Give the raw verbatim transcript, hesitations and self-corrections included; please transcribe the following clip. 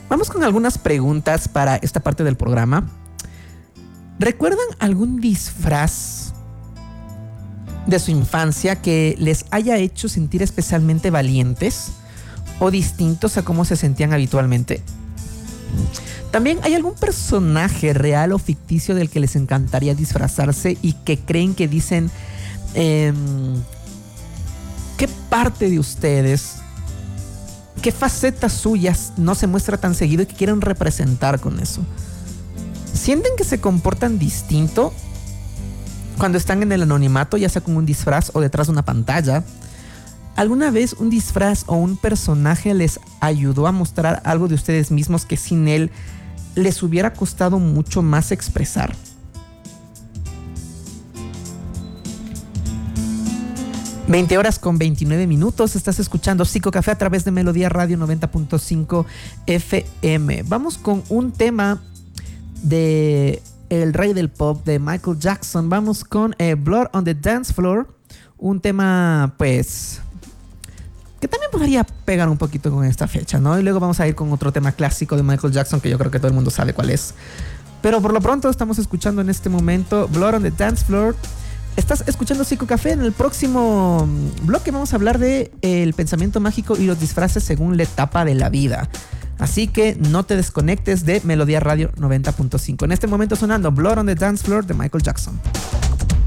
Vamos con algunas preguntas para esta parte del programa. ¿Recuerdan algún disfraz de su infancia que les haya hecho sentir especialmente valientes o distintos a cómo se sentían habitualmente? También, ¿hay algún personaje real o ficticio del que les encantaría disfrazarse y que creen que dicen eh, qué parte de ustedes, qué facetas suyas no se muestra tan seguido y que quieren representar con eso? ¿Sienten que se comportan distinto cuando están en el anonimato, ya sea con un disfraz o detrás de una pantalla? ¿Alguna vez un disfraz o un personaje les ayudó a mostrar algo de ustedes mismos que sin él les hubiera costado mucho más expresar? veinte horas con veintinueve minutos. Estás escuchando Psicocafé a través de Melodía Radio noventa punto cinco F M. Vamos con un tema de el rey del pop, de Michael Jackson. Vamos con eh, Blood on the Dance Floor. Un tema, pues, que también podría pegar un poquito con esta fecha, ¿no? Y luego vamos a ir con otro tema clásico de Michael Jackson que yo creo que todo el mundo sabe cuál es. Pero por lo pronto estamos escuchando en este momento Blood on the Dance Floor. Estás escuchando Psicocafé. En el próximo bloque vamos a hablar de el pensamiento mágico y los disfraces según la etapa de la vida. Así que no te desconectes de Melodía Radio noventa punto cinco. En este momento sonando Blood on the Dance Floor de Michael Jackson.